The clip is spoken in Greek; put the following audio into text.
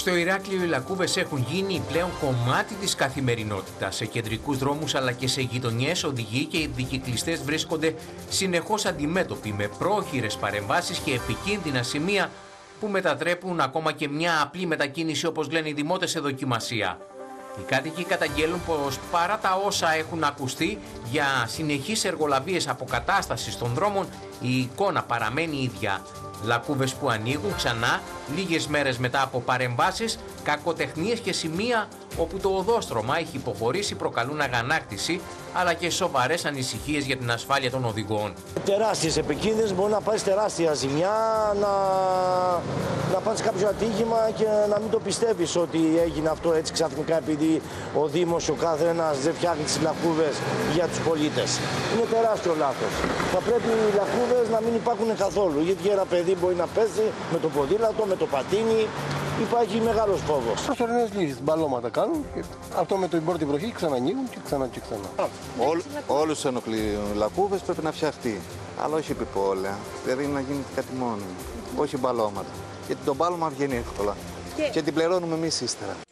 Στο Ηράκλειο οι λακκούβες έχουν γίνει πλέον κομμάτι της καθημερινότητας. Σε κεντρικούς δρόμους αλλά και σε γειτονιές οδηγοί και οι δικυκλιστές βρίσκονται συνεχώς αντιμέτωποι με πρόχειρες παρεμβάσεις και επικίνδυνα σημεία που μετατρέπουν ακόμα και μια απλή μετακίνηση, όπως λένε οι δημότες, σε δοκιμασία. Οι κάτοικοι καταγγέλουν πως παρά τα όσα έχουν ακουστεί για συνεχείς εργολαβίες αποκατάστασης των δρόμων, η εικόνα παραμένει ίδια. Λακκούβες που ανοίγουν ξανά λίγες μέρες μετά από παρεμβάσεις, κακοτεχνίες και σημεία όπου το οδόστρωμα έχει υποχωρήσει προκαλούν αγανάκτηση αλλά και σοβαρές ανησυχίες για την ασφάλεια των οδηγών. Τεράστιες επικίνδυνες, μπορεί να πάρεις τεράστια ζημιά, να πάρεις κάποιο ατύχημα και να μην το πιστεύεις ότι έγινε αυτό έτσι ξαφνικά επειδή ο Δήμος, ο κάθε ένας δεν φτιάχνει τις λακκούβες για τους πολίτες. Είναι τεράστιο λάθος. Θα πρέπει οι λακκούβες να μην υπάρχουν καθόλου, γιατί ένα παιδί μπορεί να πέσει με το ποδήλατο, με το πατίνι. Υπάρχει μεγάλος φόβος. Προσωρινές λύσεις, μπαλώματα κάνουν και αυτό με την πρώτη βροχή ξανανοίγουν και ξανά. Όλους τους ενοχλεί λακκούβες πρέπει να φτιαχτεί, αλλά όχι επιπόλαια, δηλαδή να γίνει κάτι μόνο, όχι μπαλώματα. Γιατί το μπάλωμα βγαίνει εύκολα και την πληρώνουμε εμείς ύστερα.